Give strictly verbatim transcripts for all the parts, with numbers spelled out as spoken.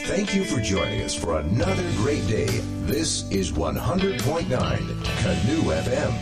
Thank you for joining us for another great day. This is one hundred point nine Canoe F M.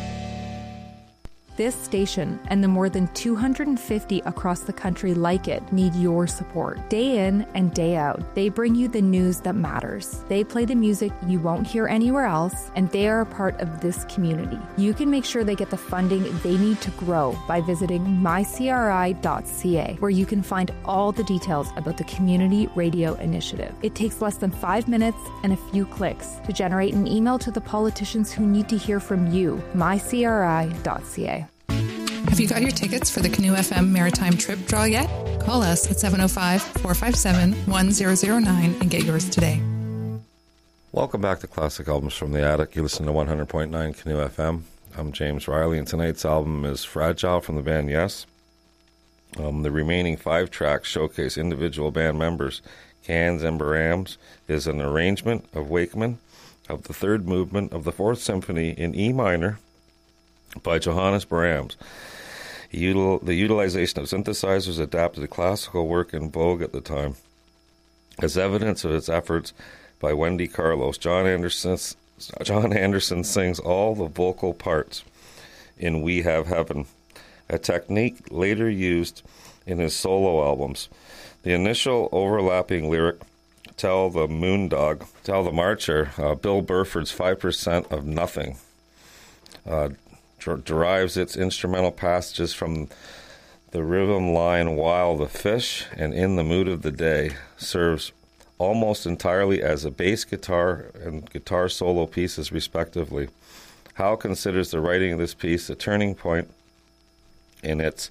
This station and the more than two hundred fifty across the country like it need your support. Day in and day out, they bring you the news that matters. They play the music you won't hear anywhere else, and they are a part of this community. You can make sure they get the funding they need to grow by visiting my c r i dot c a, where you can find all the details about the Community Radio Initiative. It takes less than five minutes and a few clicks to generate an email to the politicians who need to hear from you. my c r i dot c a. Have you got your tickets for the Canoe F M Maritime Trip Draw yet? Call us at seven oh five, four five seven, one zero zero nine and get yours today. Welcome back to Classic Albums from the Attic. You listen to one hundred point nine Canoe F M. I'm James Riley, and tonight's album is Fragile from the band Yes. Um, the remaining five tracks showcase individual band members. Cans and Barams is an arrangement of Wakeman of the third movement of the Fourth Symphony in E minor by Johannes Brahms. Util- the utilization of synthesizers adapted to classical work in vogue at the time. As evidence of its efforts by Wendy Carlos, John Anderson, John Anderson sings all the vocal parts in We Have Heaven, a technique later used in his solo albums. The initial overlapping lyric, Tell the Moondog, Tell the Marcher, uh, Bill Burford's five percent of Nothing, uh, derives its instrumental passages from the rhythm line While the Fish and In the Mood of the Day serves almost entirely as a bass guitar and guitar solo pieces respectively. Howe considers the writing of this piece a turning point in its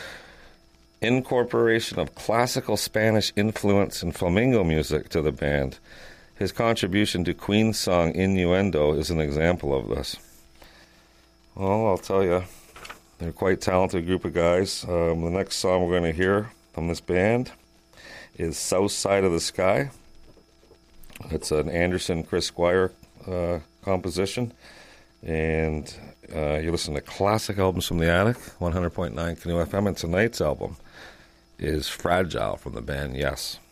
incorporation of classical Spanish influence and flamenco music to the band. His contribution to Queen's song Innuendo is an example of this. Well, I'll tell you, they're a quite talented group of guys. Um, the next song we're going to hear from this band is South Side of the Sky. It's an Anderson Chris Squire uh, composition. And uh, you listen to Classic Albums from the Attic, one hundred point nine Canoe F M. And tonight's album is Fragile from the band Yes.